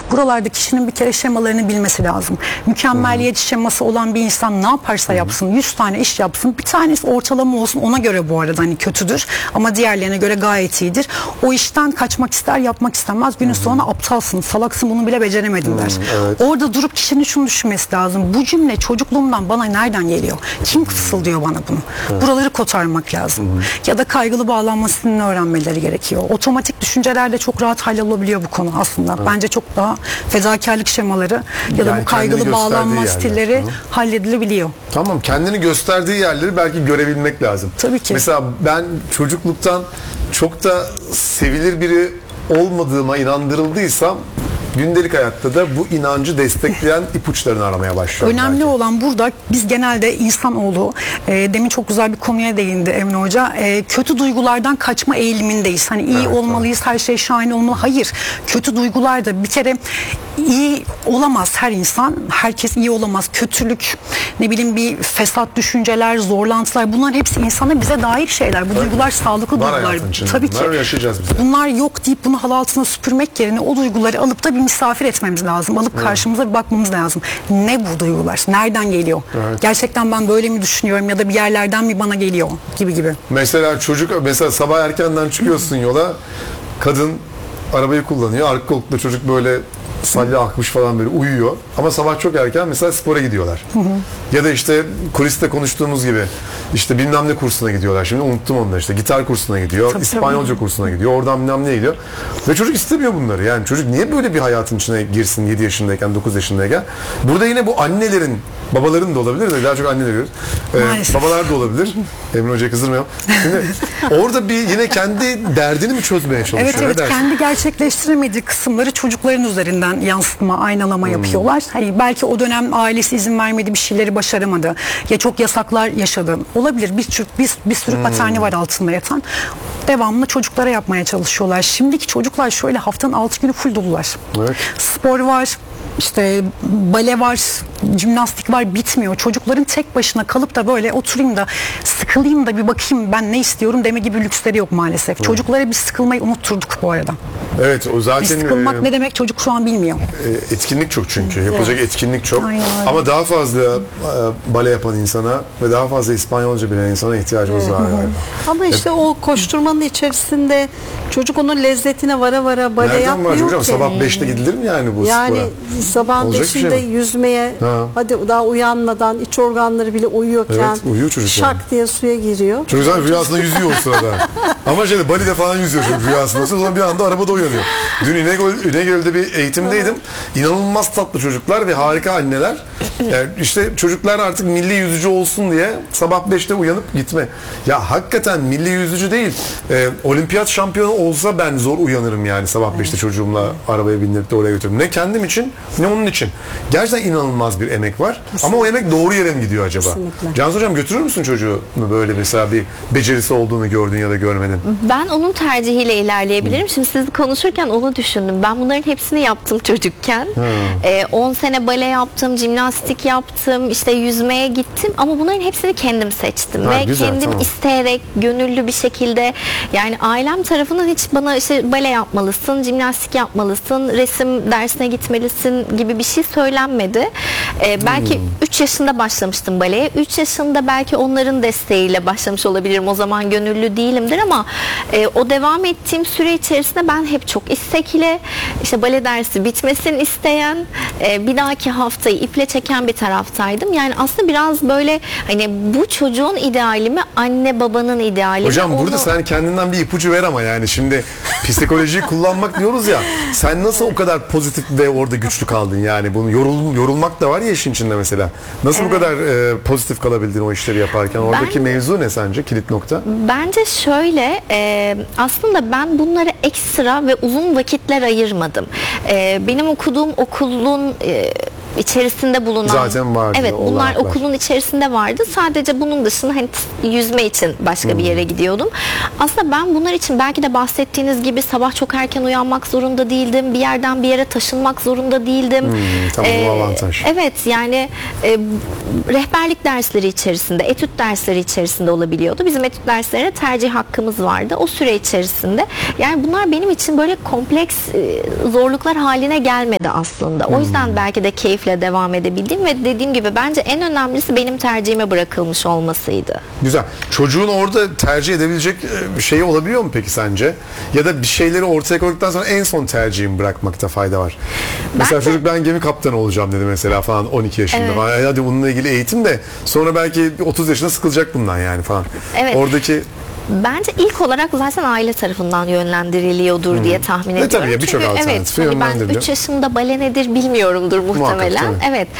Buralarda kişinin bir kere şemalarını bilmesi lazım. Mükemmeliyet şeması olan bir insan ne yaparsa yapsın, 100 tane iş yapsın, bir tanesi ortalama olsun, ona göre bu arada hani kötüdür ama diğerlerine göre gayet iyidir. O işten kaçmak ister, yapmak istemez. Günün sonunda aptalsın, salaksın, bunu bile beceremedin der. Evet. Orada durup kişinin şunu düşünmesi lazım. Bu cümle çocukluğumdan bana nereden geliyor? Kim fısıldıyor bana bunu? Buraları kotarmak lazım. Ya da kaygılı bağlanma stilini öğrenmeleri gerekiyor. Otomatik düşüncelerde çok rahat hallolabiliyor bu konu aslında. Bence çok daha fedakarlık şemaları ya da Yani bu kaygılı bağlanma yerler. stilleri halledilebiliyor. Tamam, kendini gösterdiği yerleri belki görebilmek lazım. Tabii ki. Mesela ben çocukluktan çok da sevilir biri olmadığıma inandırıldıysam gündelik hayatta da bu inancı destekleyen ipuçlarını aramaya başlıyorum. Önemli belki. olan burada biz genelde insanoğlu demin çok güzel bir konuya değindi Emre Hoca. Kötü duygulardan kaçma eğilimindeyiz. Hani iyi olmalıyız, her şey şahane olmalı. Hayır. Kötü duygular da bir kere iyi olamaz her insan. Herkes iyi olamaz. Kötülük, ne bileyim bir fesat düşünceler, zorlantılar, bunların hepsi insana bize dair şeyler. Bu duygular sağlıklı duygular. Tabii ki. Bunlar yaşayacağız biz de. Bunlar yok deyip bunu halı altına süpürmek yerine o duyguları alıp da bir misafir etmemiz lazım. Alıp karşımıza bir bakmamız lazım. Ne bu duygular? Nereden geliyor? Evet. Gerçekten ben böyle mi düşünüyorum ya da bir yerlerden mi bana geliyor gibi. Mesela mesela sabah erkenden çıkıyorsun yola, kadın arabayı kullanıyor, arka koltukta çocuk böyle salya akmış falan böyle uyuyor. Ama sabah çok erken mesela spora gidiyorlar. Ya da işte kuliste konuştuğumuz gibi işte bilmem ne kursuna gidiyorlar. Şimdi unuttum onları, işte gitar kursuna gidiyor, İspanyolca kursuna gidiyor, oradan bilmem neye gidiyor. Ve çocuk istemiyor bunları. Yani çocuk niye böyle bir hayatın içine girsin 7 yaşındayken, 9 yaşındayken? Burada yine bu annelerin, babaların da olabilir de daha çok anneler görüyoruz. Babalar da olabilir. Emre Hoca'ya kızdırmayalım. Şimdi orada bir yine kendi derdini mi çözmeye çalışıyor? Evet, kendi gerçekleştiremediği kısımları çocukların üzerinden yansıtma, aynalama yapıyorlar. Hani belki o dönem ailesi izin vermedi, bir şeyleri başaramadı. Ya çok yasaklar yaşadı. Olabilir. Bir sürü paterni var altında yatan. Devamlı çocuklara yapmaya çalışıyorlar. Şimdiki çocuklar şöyle haftanın 6 günü full dolular. Evet. Spor var, işte bale var, jimnastik var, bitmiyor. Çocukların tek başına kalıp da böyle oturayım da sıkılayım da bir bakayım ben ne istiyorum deme gibi lüksleri yok maalesef. Çocuklara biz sıkılmayı unutturduk bu arada. Evet, o zaten Sıkılmak ne demek çocuk şu an bilmiyor. Etkinlik çok çünkü. Yapılacak etkinlik çok. Aynen. Ama daha fazla bale yapan insana ve daha fazla İspanyolca bilen insana ihtiyacımız var. Ama işte o koşturmanın içerisinde çocuk onun lezzetine vara vara bale Nereden var yapmıyor hocam? ki. Sabah 5'te gidilir mi yani bu Yani spora? sabahın Olacak bir şey 5'inde mi? yüzmeye, hadi daha uyanmadan iç organları bile uyuyorken Evet, uyuyor çocuk şak yani. diye suya giriyor. Çocuk zaten rüyasında yüzüyor o sırada. Ama şeyde Bali'de falan yüzüyor çocuk rüyasında. Sonra bir anda arabada uyanıyor. Dün İnegöl'de bir eğitimdeydim. İnanılmaz tatlı çocuklar ve harika anneler. Yani işte çocuklar artık milli yüzücü olsun diye sabah 5'te uyanıp gitme. Ya hakikaten milli yüzücü değil. Olimpiyat şampiyonu olsa ben zor uyanırım yani sabah 5'te çocuğumla arabaya bindirip de oraya götürürüm. Ne kendim için ne onun için. Gerçekten inanılmaz bir emek var. Kesinlikle. Ama o emek doğru yere mi gidiyor acaba? Kesinlikle. Cansu Hocam, götürür müsün çocuğu böyle mesela bir becerisi olduğunu gördün ya da görmedin? Ben onun tercihiyle ilerleyebilirim. Şimdi siz konuşurken onu düşündüm. Ben bunların hepsini yaptım çocukken. 10 sene bale yaptım, jimnastik yaptım, işte yüzmeye gittim ama bunların hepsini kendim seçtim ve güzel, kendim tamam. isteyerek, gönüllü bir şekilde, yani ailem tarafından hiç bana işte bale yapmalısın, jimnastik yapmalısın, resim dersine gitmelisin gibi bir şey söylenmedi. Belki 3 yaşında başlamıştım baleye. 3 yaşında belki onların desteğiyle başlamış olabilirim. O zaman gönüllü değilimdir ama o devam ettiğim süre içerisinde ben hep çok istekli, işte bale dersi bitmesini isteyen, bir dahaki haftayı iple çeken bir taraftaydım. Yani aslında biraz böyle hani bu çocuğun ideali mi, anne babanın ideali mi? Hocam burada sen kendinden bir ipucu ver ama yani şimdi psikolojiyi kullanmak diyoruz ya, sen nasıl o kadar pozitif ve orada güçlü kaldın yani, bunu yorulmak da var ya işin içinde mesela. Nasıl bu kadar pozitif kalabildin o işleri yaparken? Oradaki mevzu ne sence, kilit nokta? Bence şöyle, aslında ben bunlara ekstra ve uzun vakitler ayırmadım. Benim okuduğum okulun içerisinde bulunan Zaten vardı evet o bunlar olanaklar. okulun içerisinde vardı. Sadece bunun dışında hani yüzme için başka bir yere gidiyordum. Aslında ben bunlar için belki de bahsettiğiniz gibi sabah çok erken uyanmak zorunda değildim. Bir yerden bir yere taşınmak zorunda değildim. Tamam, bu avantaj. Evet yani rehberlik dersleri içerisinde, etüt dersleri içerisinde olabiliyordu. Bizim etüt derslerine tercih hakkımız vardı. O süre içerisinde yani bunlar benim için böyle kompleks zorluklar haline gelmedi aslında. O yüzden belki de keyifle devam edebildim ve dediğim gibi bence en önemlisi benim tercihime bırakılmış olmasıydı. Güzel. Çocuğun orada tercih edebilecek bir şey olabiliyor mu peki sence? Ya da bir şeyleri ortaya koyduktan sonra en son tercihimi bırakmakta fayda var. Mesela çocuk ben gemi kaptanı olacağım dedi mesela falan 12 yaşında. Evet. Falan. Hadi bununla ilgili eğitim de sonra belki 30 yaşında sıkılacak bundan yani falan. Evet. Oradaki Bence ilk olarak zaten aile tarafından yönlendiriliyordur diye tahmin ediyorum. tabii ya, birçok Çünkü alternatifi evet, hani ben yönlendiriliyor. 3 yaşımda bale nedir bilmiyorumdur muhtemelen. Muhakkak, Evet.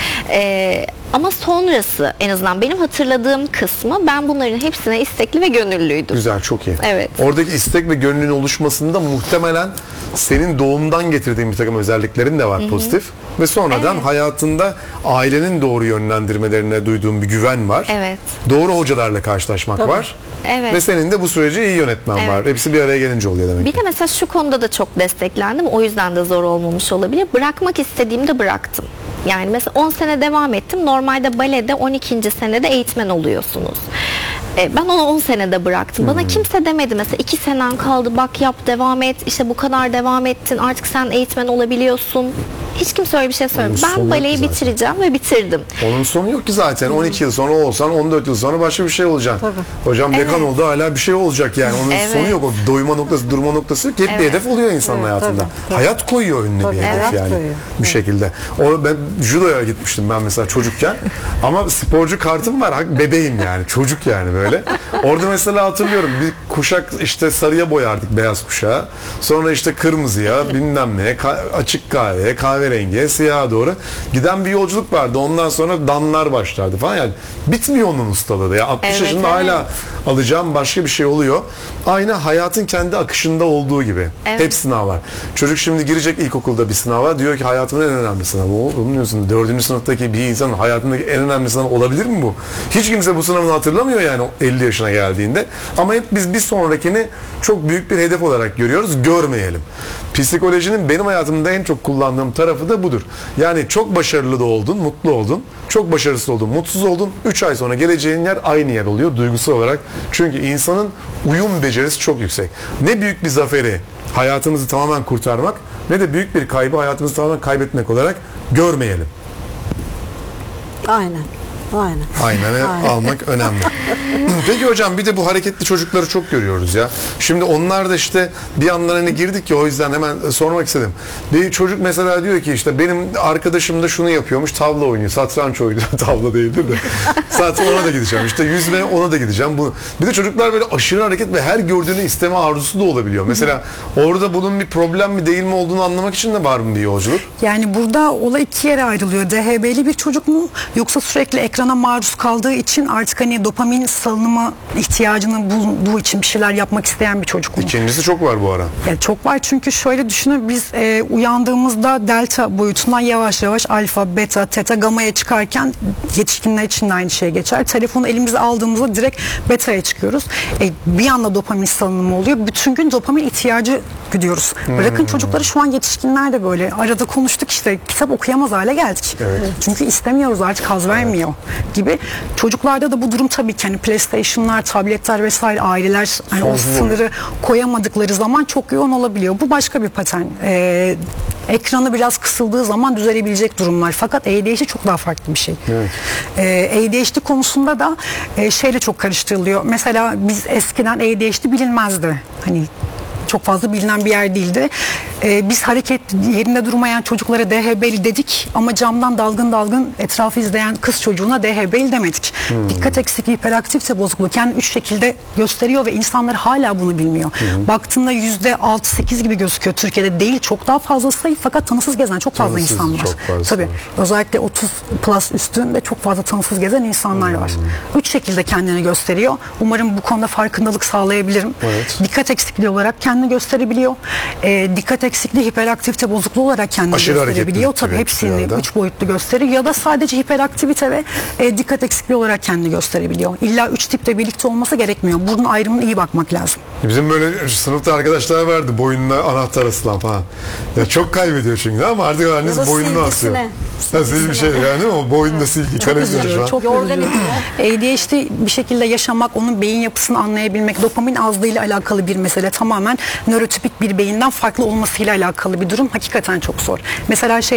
Ama sonrası en azından benim hatırladığım kısmı ben bunların hepsine istekli ve gönüllüydüm. güzel, çok iyi. Evet. Oradaki istek ve gönlün oluşmasında muhtemelen senin doğumdan getirdiğin bir takım özelliklerin de var pozitif. Ve sonradan Evet. hayatında ailenin doğru yönlendirmelerine duyduğun bir güven var. Evet. Doğru hocalarla karşılaşmak var. Evet. Ve senin de bu süreci iyi yönetmen Evet. var. Hepsi bir araya gelince oluyor demek Bir ki. de mesela şu konuda da çok desteklendim. O yüzden de zor olmamış olabilir. Bırakmak istediğimde bıraktım. Yani mesela 10 sene devam ettim. Normalde balede 12. senede eğitmen oluyorsunuz. Ben onu 10 senede bıraktım. Bana kimse demedi mesela 2 senen kaldı bak yap devam et. İşte bu kadar devam ettin artık sen eğitmen olabiliyorsun. Hiç kimse öyle bir şey söylemedi. Onun sonu Ben yok baleyi ki zaten. bitireceğim ve bitirdim. Onun sonu yok ki zaten. 12 yıl sonra o olsan 14 yıl sonra başka bir şey olacaksın. Hocam dekan oldu hala bir şey olacak yani. Onun Evet. sonu yok. O doyma noktası, durma noktası yok. Hep bir hedef oluyor insanın hayatında. Hayat koyuyor önüne bir hedef hayat yani. koyuyor. Bir şekilde. Ben judoya gitmiştim ben mesela çocukken. Ama sporcu kartım var. Bebeğim yani. Çocuk yani böyle. Orada mesela hatırlıyorum bir kuşak işte sarıya boyardık beyaz kuşağı. Sonra işte kırmızıya bilmem ne açık kahveye kahverengiye siyaha doğru giden bir yolculuk vardı. Ondan sonra danlar başlardı falan yani. Bitmiyor onun ustalığı. Ya 60 Evet, yaşında evet. hala alacağım başka bir şey oluyor. Aynı hayatın kendi akışında olduğu gibi. Evet. Hep sınav var. Çocuk şimdi girecek ilkokulda bir sınava. Diyor ki hayatımın en önemli sınavı. Oğlum diyorsun 4. sınıftaki bir insanın hayatındaki en önemli sınav olabilir mi bu? Hiç kimse bu sınavını hatırlamıyor yani 50 yaşına geldiğinde. Ama hep biz bir sonrakini çok büyük bir hedef olarak görüyoruz. Görmeyelim. Psikolojinin benim hayatımda en çok kullandığım tarafı da budur. Yani çok başarılı da oldun, mutlu oldun. Çok başarısız oldun, mutsuz oldun. 3 ay sonra geleceğin yer aynı yer oluyor duygusal olarak. Çünkü insanın uyum becerisi çok yüksek. Ne büyük bir zaferi hayatımızı tamamen kurtarmak ne de büyük bir kaybı hayatımızı tamamen kaybetmek olarak görmeyelim. Aynen. Aynen. Aynen almak önemli. Peki hocam bir de bu hareketli çocukları çok görüyoruz ya. Şimdi onlar da işte bir yandan hani girdik ya o yüzden hemen sormak istedim. Bir çocuk mesela diyor ki işte benim arkadaşım da şunu yapıyormuş tavla oynuyor. Satranç oynuyor. Tavla değildir de. Zaten ona da gideceğim. İşte yüzme ona da gideceğim. Bir de çocuklar böyle aşırı hareket ve her gördüğünü isteme arzusu da olabiliyor. Mesela orada bunun bir problem mi değil mi olduğunu anlamak için de var mı bir yolculuk? Yani burada olay iki yere ayrılıyor. DHB'li bir çocuk mu yoksa sürekli ekrana maruz kaldığı için artık hani dopamin salınımı ihtiyacını bulduğu için bir şeyler yapmak isteyen bir çocuk mu? İkincisi çok var bu ara. Yani çok var çünkü şöyle düşünün biz uyandığımızda delta boyutundan yavaş yavaş alfa, beta, teta, gama'ya çıkarken yetişkinler için de aynı şey geçer. Telefonu elimize aldığımızda direkt beta'ya çıkıyoruz. Bir anda dopamin salınımı oluyor. Bütün gün dopamin ihtiyacı gidiyoruz. Bırakın çocukları şu an yetişkinler de böyle. Arada konuştuk işte kitap okuyamaz hale geldik. Evet. Çünkü istemiyoruz artık haz vermiyor gibi. Çocuklarda da bu durum tabii ki hani PlayStation'lar, tabletler vesaire aileler hani o Sonsuz sınırı koyamadıkları zaman çok yoğun olabiliyor. Bu başka bir patern. Ekranı biraz kısıldığı zaman düzelebilecek durumlar. Fakat ADHD çok daha farklı bir şey. Evet. ADHD konusunda da şeyle çok karıştırılıyor. Mesela biz eskiden ADHD bilinmezdi. Hani çok fazla bilinen bir yer değildi. Biz hareket yerinde durmayan çocuklara DHB'li dedik ama camdan dalgın dalgın etrafı izleyen kız çocuğuna DHB'li demedik. Dikkat eksikliği, hiperaktivite bozukluğu kendini 3 şekilde gösteriyor ve insanlar hala bunu bilmiyor. Baktığında %6-8 gibi gözüküyor. Türkiye'de değil çok daha fazla sayı fakat tanısız gezen çok fazla Tanısız insan var. çok fazla Tabii. var. Özellikle 30 plus üstünde çok fazla tanısız gezen insanlar var. 3 şekilde kendini gösteriyor. Umarım bu konuda farkındalık sağlayabilirim. Evet. Dikkat eksikliği olarak kendini gösterebiliyor. Dikkat eksikliği hiperaktivite bozukluğu olarak kendini Aşırı gösterebiliyor. hareketlilik Tabii gibi hepsini bir yerde. 3 boyutlu gösterir ya da sadece hiperaktivite ve dikkat eksikliği olarak kendini gösterebiliyor. İlla 3 tipte birlikte olması gerekmiyor. Bunun ayrımına iyi bakmak lazım. Bizim böyle sınıfta arkadaşlar vardı, boynuna anahtar asılan falan. Ya çok kaybediyor çünkü ama artık Ya annesi da boynunu asıyor. silgisine. Nasıl bir şey yani, değil mi? O boynunda silgi, kalem Üzücü, çok Yorgan üzücü. ADHD bir şekilde yaşamak, onun beyin yapısını anlayabilmek, dopamin azlığıyla alakalı bir mesele. Tamamen nörotipik bir beyinden farklı olmasıyla alakalı bir durum. Hakikaten çok zor. Mesela